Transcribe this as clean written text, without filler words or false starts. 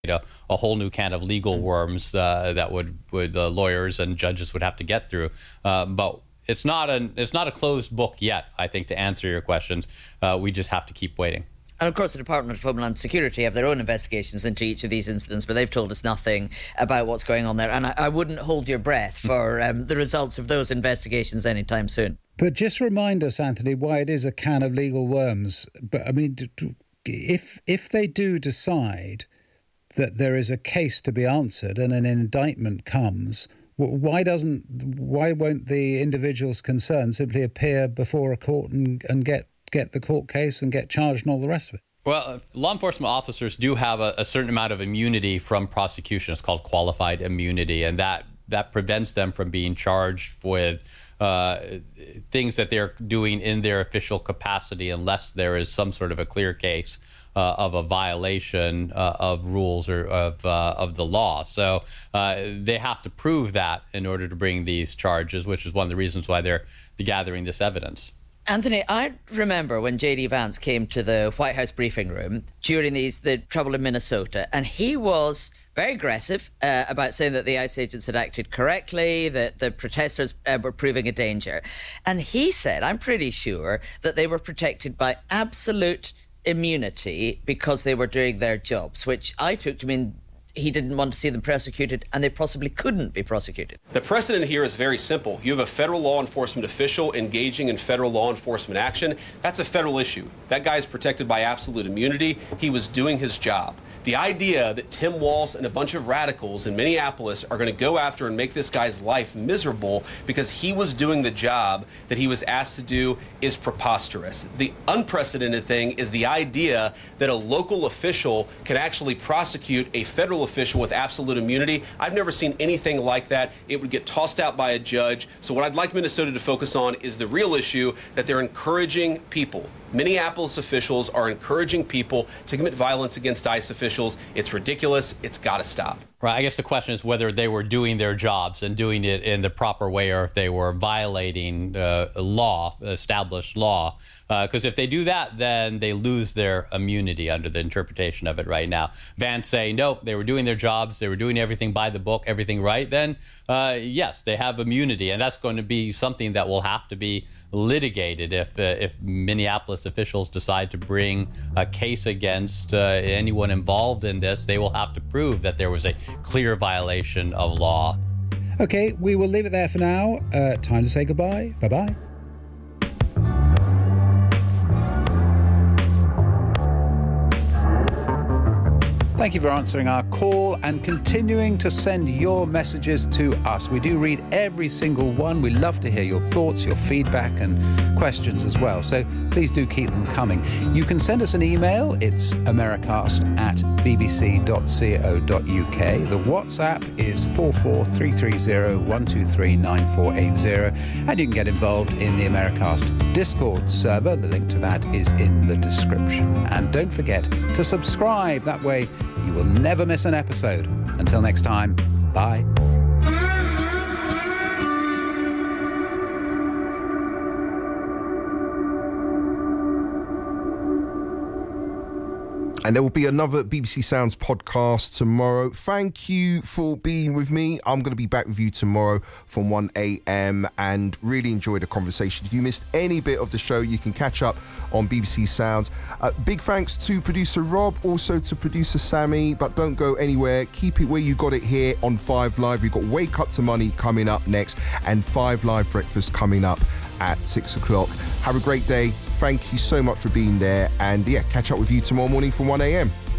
a whole new can of legal worms that would lawyers and judges would have to get through. But it's not a closed book yet, I think, to answer your questions. We just have to keep waiting. And of course, the Department of Homeland Security have their own investigations into each of these incidents, but they've told us nothing about what's going on there. And I wouldn't hold your breath for the results of those investigations anytime soon. But just remind us, Anthony, why it is a can of legal worms. But I mean, if they do decide that there is a case to be answered and an indictment comes, why won't the individuals concerned simply appear before a court and get the court case and get charged and all the rest of it? Well, law enforcement officers do have a certain amount of immunity from prosecution. It's called qualified immunity, and that prevents them from being charged with things that they're doing in their official capacity unless there is some sort of a clear case of a violation of rules or of the law. So they have to prove that in order to bring these charges, which is one of the reasons why they're gathering this evidence. Anthony, I remember when J.D. Vance came to the White House briefing room during the trouble in Minnesota, and he was very aggressive about saying that the ICE agents had acted correctly, that the protesters were proving a danger. And he said, I'm pretty sure, that they were protected by absolute immunity because they were doing their jobs, which I took to mean he didn't want to see them prosecuted, and they possibly couldn't be prosecuted. The precedent here is very simple. You have a federal law enforcement official engaging in federal law enforcement action. That's a federal issue. That guy is protected by absolute immunity. He was doing his job. The idea that Tim Walz and a bunch of radicals in Minneapolis are going to go after and make this guy's life miserable because he was doing the job that he was asked to do is preposterous. The unprecedented thing is the idea that a local official can actually prosecute a federal official with absolute immunity. I've never seen anything like that. It would get tossed out by a judge. So what I'd like Minnesota to focus on is the real issue, that they're encouraging people. Minneapolis officials are encouraging people to commit violence against ICE officials. It's ridiculous. It's got to stop. Right. I guess the question is whether they were doing their jobs and doing it in the proper way, or if they were violating law, established law. Because if they do that, then they lose their immunity under the interpretation of it right now. Vance saying, no, they were doing their jobs, they were doing everything by the book, everything right, then yes, they have immunity. And that's going to be something that will have to be litigated if Minneapolis officials decide to bring a case against anyone involved in this. They will have to prove that there was a clear violation of law. Okay, we will leave it there for now. Time to say goodbye. Bye-bye. Thank you for answering our call and continuing to send your messages to us. We do read every single one. We love to hear your thoughts, your feedback and questions as well. So please do keep them coming. You can send us an email. It's americast@bbc.co.uk. The WhatsApp is 44330-123-9480. And you can get involved in the Americast Discord server. The link to that is in the description. And don't forget to subscribe. That way you will never miss an episode. Until next time, bye. And there will be another BBC Sounds podcast tomorrow. Thank you for being with me. I'm going to be back with you tomorrow from 1 a.m. and really enjoy the conversation. If you missed any bit of the show, you can catch up on BBC Sounds. Big thanks to producer Rob, also to producer Sammy. But don't go anywhere. Keep it where you got it here on 5 Live. We've got Wake Up to Money coming up next and 5 Live Breakfast coming up at 6 o'clock. Have a great day. Thank you so much for being there. And yeah, catch up with you tomorrow morning from 1 a.m.